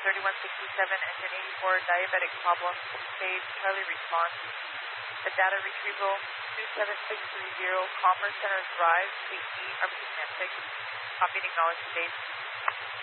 engine 84, diabetic problem, stage, Charlie response. The data retrieval 27630, Commerce Center Drive, Suite E, Arlington, 6. Copy and acknowledge the date.